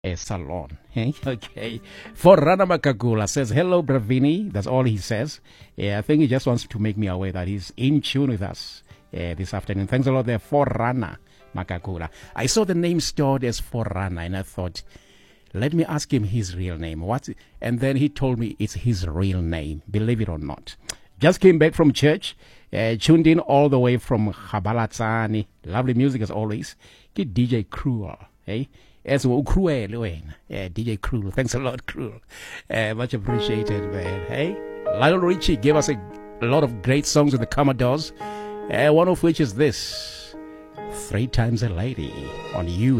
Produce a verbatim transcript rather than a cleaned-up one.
a salon. Okay. For Rana Makagula says, hello, Bravini. That's all he says. Yeah, I think he just wants to make me aware that he's in tune with us uh, this afternoon. Thanks a lot there for Rana Makagula. I saw the name stored as for Rana, and I thought, let me ask him his real name. What's it? And then he told me it's his real name, believe it or not. Just came back from church, uh, tuned in all the way from Khabalatsani. Lovely music as always. Get D J Cruel, hey? As well, Cruel, yeah, D J Cruel. Thanks a lot, Cruel. Uh, much appreciated, man. Hey, Lionel Richie gave us a, a lot of great songs with the Commodores, uh, one of which is this, Three Times a Lady on You.